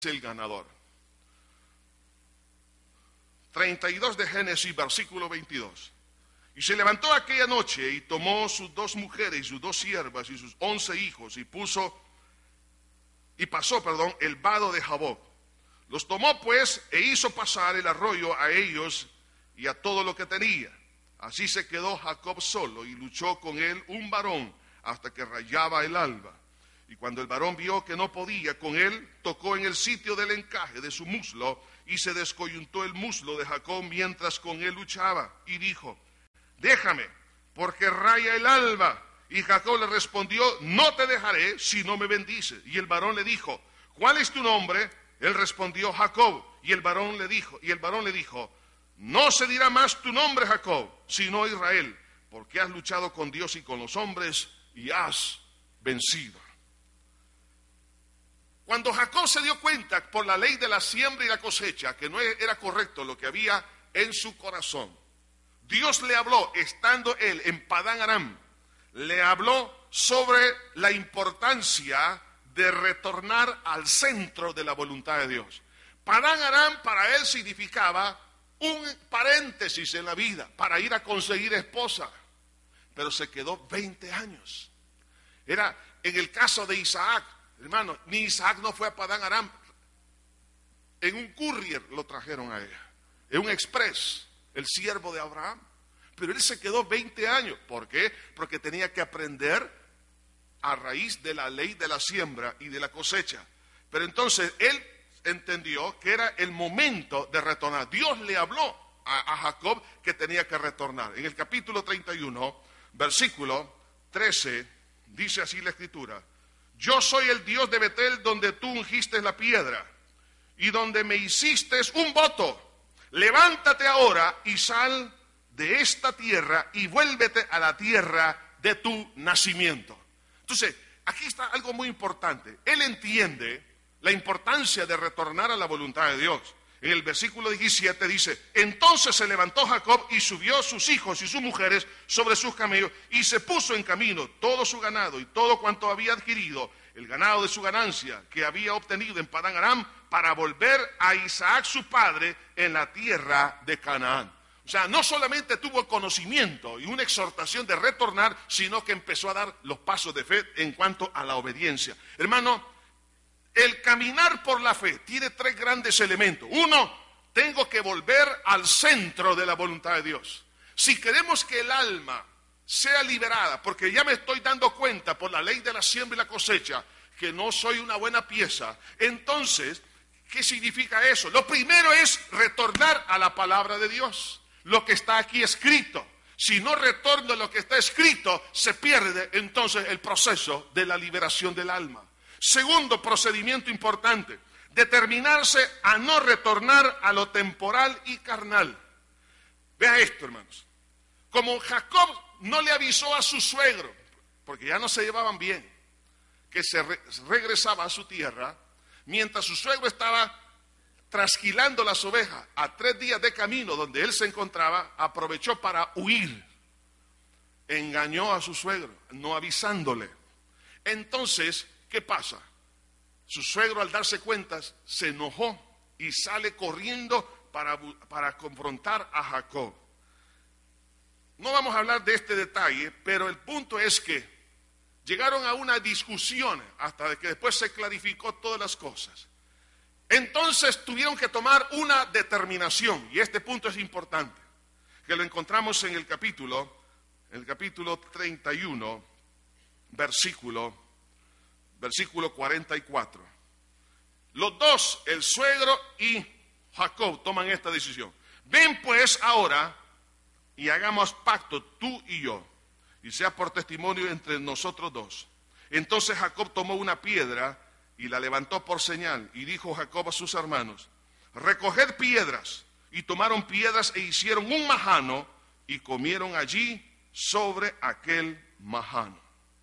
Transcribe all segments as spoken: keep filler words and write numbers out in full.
el ganador. treinta y dos de Génesis, versículo veintidós. Y se levantó aquella noche y tomó sus dos mujeres y sus dos siervas y sus once hijos y puso y pasó, perdón, el vado de Jaboc. Los tomó pues e hizo pasar el arroyo a ellos y a todo lo que tenía. Así se quedó Jacob solo y luchó con él un varón hasta que rayaba el alba. Y cuando el varón vio que no podía con él, tocó en el sitio del encaje de su muslo y se descoyuntó el muslo de Jacob mientras con él luchaba. Y dijo: déjame, porque raya el alba. Y Jacob le respondió: no te dejaré si no me bendices. Y el varón le dijo: ¿cuál es tu nombre? Él respondió: Jacob. Y el varón le dijo, y el varón le dijo: no se dirá más tu nombre Jacob, sino Israel, porque has luchado con Dios y con los hombres y has vencido. Cuando Jacob se dio cuenta por la ley de la siembra y la cosecha que no era correcto lo que había en su corazón, Dios le habló, estando él en Padán Aram, le habló sobre la importancia de retornar al centro de la voluntad de Dios. Padán Aram para él significaba un paréntesis en la vida, para ir a conseguir esposa, pero se quedó veinte años. Era en el caso de Isaac, hermano, ni Isaac no fue a Padán Aram, en un courier lo trajeron a ella, en un express, el siervo de Abraham, pero él se quedó veinte años. ¿Por qué? Porque tenía que aprender a raíz de la ley de la siembra y de la cosecha. Pero entonces él entendió que era el momento de retornar. Dios le habló a, a Jacob que tenía que retornar. En el capítulo treinta y uno, versículo trece, dice así la escritura: yo soy el Dios de Betel, donde tú ungiste la piedra y donde me hiciste un voto. Levántate ahora y sal de esta tierra y vuélvete a la tierra de tu nacimiento. Entonces, aquí está algo muy importante. Él entiende la importancia de retornar a la voluntad de Dios. En el versículo diecisiete dice: entonces se levantó Jacob y subió sus hijos y sus mujeres sobre sus camellos y se puso en camino todo su ganado y todo cuanto había adquirido, el ganado de su ganancia que había obtenido en Padán Aram, para volver a Isaac su padre en la tierra de Canaán. O sea, no solamente tuvo conocimiento y una exhortación de retornar, sino que empezó a dar los pasos de fe en cuanto a la obediencia. Hermano, el caminar por la fe tiene tres grandes elementos. Uno, tengo que volver al centro de la voluntad de Dios. Si queremos que el alma sea liberada, porque ya me estoy dando cuenta por la ley de la siembra y la cosecha que no soy una buena pieza, entonces, ¿qué significa eso? Lo primero es retornar a la palabra de Dios, lo que está aquí escrito. Si no retorno a lo que está escrito, se pierde entonces el proceso de la liberación del alma. Segundo procedimiento importante, determinarse a no retornar a lo temporal y carnal. Vea esto, hermanos. Como Jacob no le avisó a su suegro, porque ya no se llevaban bien, que se re- regresaba a su tierra, mientras su suegro estaba trasquilando las ovejas a tres días de camino donde él se encontraba, aprovechó para huir. Engañó a su suegro, no avisándole. Entonces, ¿qué pasa? Su suegro, al darse cuenta, se enojó y sale corriendo para, para confrontar a Jacob. No vamos a hablar de este detalle, pero el punto es que llegaron a una discusión hasta que después se clarificó todas las cosas. Entonces tuvieron que tomar una determinación, y este punto es importante, que lo encontramos en el capítulo, en el capítulo treinta y uno, versículo, versículo cuarenta y cuatro. Los dos, el suegro y Jacob, toman esta decisión. Ven pues ahora y hagamos pacto tú y yo, y sea por testimonio entre nosotros dos. Entonces Jacob tomó una piedra y la levantó por señal, y dijo Jacob a sus hermanos: recoged piedras. Y tomaron piedras e hicieron un majano, y comieron allí sobre aquel majano.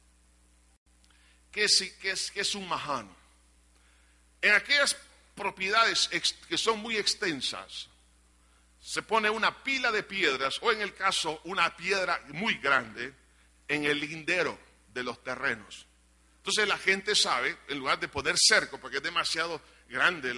¿Qué es, qué es, qué es un majano? En aquellas propiedades ex, que son muy extensas, se pone una pila de piedras, o en el caso una piedra muy grande, en el lindero de los terrenos. Entonces la gente sabe, en lugar de poner cerco, porque es demasiado grande